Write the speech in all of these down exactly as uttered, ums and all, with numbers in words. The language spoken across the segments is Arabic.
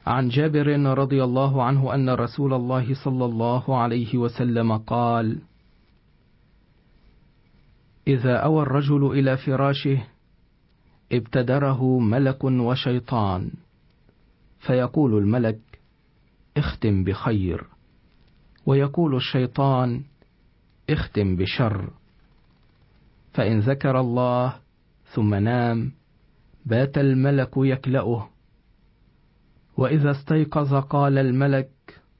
عن جابر رضي الله عنه أن رسول الله صلى الله عليه وسلم قال: إذا أوى الرجل إلى فراشه ابتدره ملك وشيطان، فيقول الملك: اختم بخير، ويقول الشيطان: اختم بشر. فإن ذكر الله ثم نام بات الملك يكلأه، وإذا استيقظ قال الملك: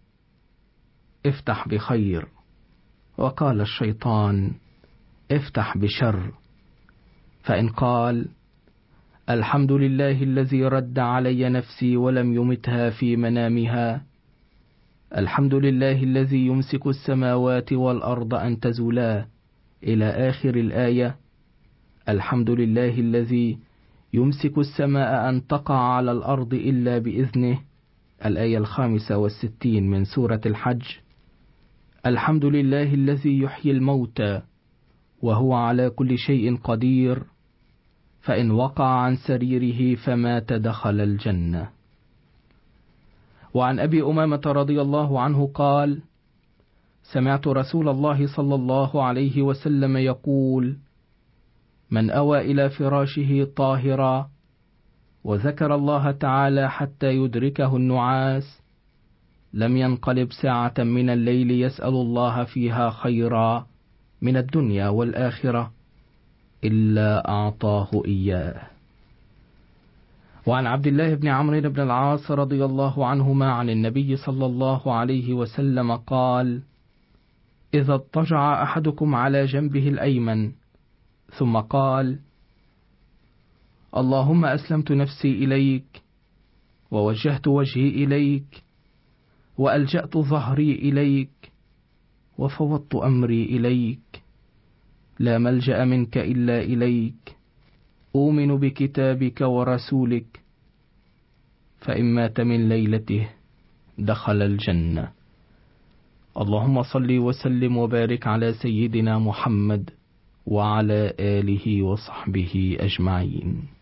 افتح بخير، وقال الشيطان: افتح بشر. فإن قال: الحمد لله الذي رد علي نفسي ولم يمتها في منامها، الحمد لله الذي يمسك السماوات والأرض أن تزولا، إلى آخر الآية، الحمد لله الذي يمسك السماء أن تقع على الأرض إلا بإذنه، الآية الخامسة والستين من سورة الحج، الحمد لله الذي يحيي الموتى وهو على كل شيء قدير، فإن وقع عن سريره فمات دخل الجنة. وعن أبي أمامة رضي الله عنه قال: سمعت رسول الله صلى الله عليه وسلم يقول: من أوى إلى فراشه طاهرا وذكر الله تعالى حتى يدركه النعاس، لم ينقلب ساعة من الليل يسأل الله فيها خيرا من الدنيا والآخرة إلا أعطاه إياه. وعن عبد الله بن عمرو بن العاص رضي الله عنهما عن النبي صلى الله عليه وسلم قال: إذا اضطجع أحدكم على جنبه الأيمن ثم قال: اللهم أسلمت نفسي إليك، ووجهت وجهي إليك، وألجأت ظهري إليك، وفوضت أمري إليك، لا ملجأ منك إلا إليك، أؤمن بكتابك ورسولك، فإن مات من ليلته دخل الجنة. اللهم صل وسلم وبارك على سيدنا محمد وعلى آله وصحبه أجمعين.